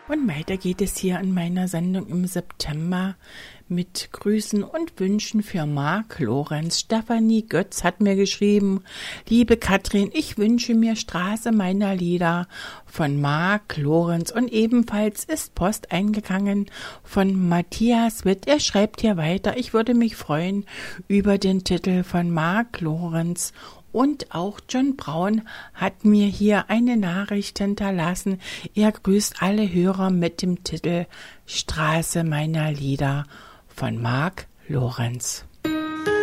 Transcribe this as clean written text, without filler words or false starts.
Und weiter geht es hier in meiner Sendung im September mit Grüßen und Wünschen für Marc Lorenz. Stefanie Götz hat mir geschrieben: Liebe Katrin, ich wünsche mir Straße meiner Lieder von Marc Lorenz. Und ebenfalls ist Post eingegangen von Matthias Witt. Er schreibt hier weiter: Ich würde mich freuen über den Titel von Marc Lorenz. Und auch John Braun hat mir hier eine Nachricht hinterlassen. Er grüßt alle Hörer mit dem Titel Straße meiner Lieder von Marc Lorenz.